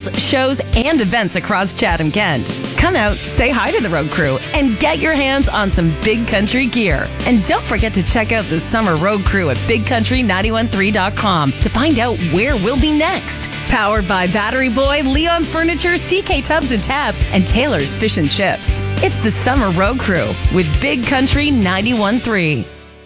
shows, and events across Chatham-Kent. Come out, say hi to the road crew, and get your hands on some Big Country gear. And don't forget to check out the summer road crew at BigCountry913.com to find out where we'll be next. Powered by Battery Boy, Leon's Furniture, CK Tubs and Taps, and Taylor's Fish and Chips. It's the summer road crew with Big Country 91.3.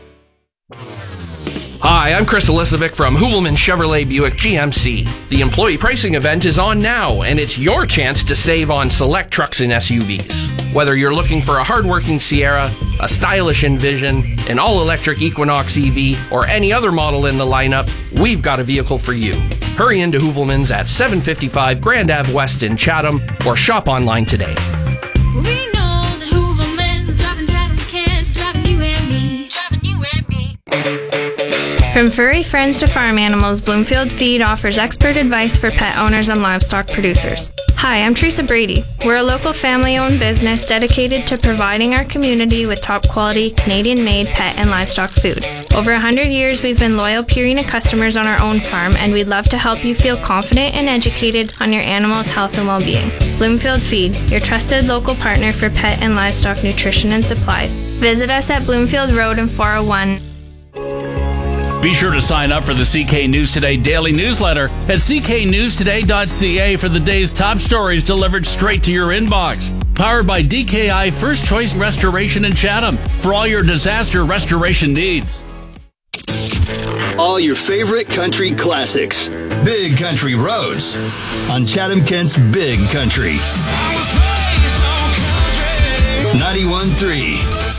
Hi, I'm Chris Elisovic from Hoovelman Chevrolet Buick GMC. The employee pricing event is on now, and it's your chance to save on select trucks and SUVs. Whether you're looking for a hardworking Sierra, a stylish Envision, an all-electric Equinox EV, or any other model in the lineup, we've got a vehicle for you. Hurry into Hoovelman's at 755 Grand Ave West in Chatham, or shop online today. We know that Hoovelman's is driving Chatham-Kent, driving you and me, driving you and me. From furry friends to farm animals, Bloomfield Feed offers expert advice for pet owners and livestock producers. Hi, I'm Teresa Brady. We're a local family-owned business dedicated to providing our community with top-quality, Canadian-made pet and livestock food. Over 100 years, we've been loyal Purina customers on our own farm, and we'd love to help you feel confident and educated on your animal's health and well-being. Bloomfield Feed, your trusted local partner for pet and livestock nutrition and supplies. Visit us at Bloomfield Road in 401. Be sure to sign up for the CK News Today daily newsletter at cknewstoday.ca for the day's top stories delivered straight to your inbox. Powered by DKI First Choice Restoration in Chatham for all your disaster restoration needs. All your favorite country classics. Big Country Roads on Chatham-Kent's Big Country. 91.3